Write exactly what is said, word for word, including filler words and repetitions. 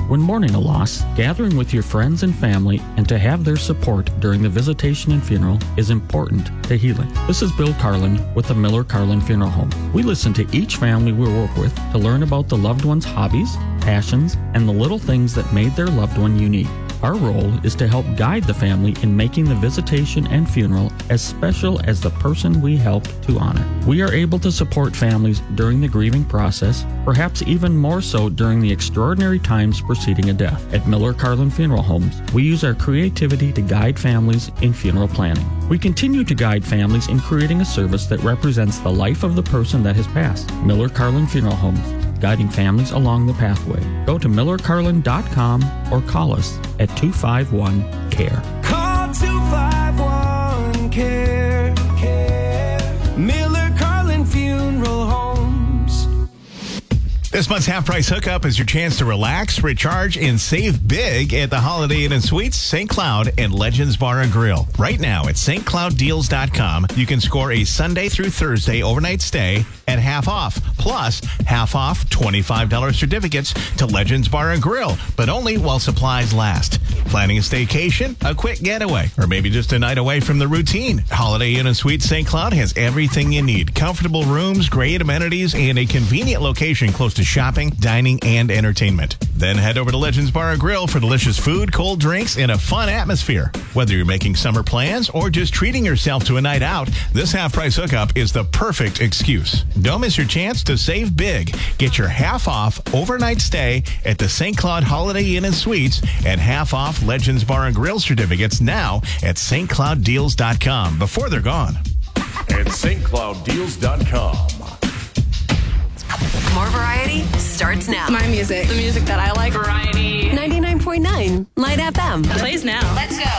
When mourning a loss, gathering with your friends and family and to have their support during the visitation and funeral is important to healing. This is Bill Carlin with the Miller Carlin Funeral Home. We listen to each family we work with to learn about the loved one's hobbies, passions, and the little things that made their loved one unique. Our role is to help guide the family in making the visitation and funeral as special as the person we help to honor. We are able to support families during the grieving process, perhaps even more so during the extraordinary times preceding a death. At Miller Carlin Funeral Homes, we use our creativity to guide families in funeral planning. We continue to guide families in creating a service that represents the life of the person that has passed. Miller Carlin Funeral Homes, guiding families along the pathway. Go to miller carlin dot com or call us at two five one C A R E. Call two five one C A R E. C A R E. Miller Carlin Funeral Homes. This month's Half Price Hookup is your chance to relax, recharge, and save big at the Holiday Inn and Suites, Saint Cloud, and Legends Bar and Grill. Right now at st cloud deals dot com, you can score a Sunday through Thursday overnight stay at half off, plus half off twenty-five dollars certificates to Legends Bar and Grill, but only while supplies last. Planning a staycation, a quick getaway, or maybe just a night away from the routine? Holiday Inn and Suites Saint Cloud has everything you need. Comfortable rooms, great amenities, and a convenient location close to shopping, dining, and entertainment. Then head over to Legends Bar and Grill for delicious food, cold drinks, and a fun atmosphere. Whether you're making summer plans or just treating yourself to a night out, this half-price hookup is the perfect excuse. Don't miss your chance to save big. Get your half-off overnight stay at the Saint Cloud Holiday Inn and Suites and half-off Legends Bar and Grill certificates now at st cloud deals dot com before they're gone. At st cloud deals dot com. More variety starts now. My music. The music that I like. Variety. ninety-nine point nine Light F M. Plays now. Let's go.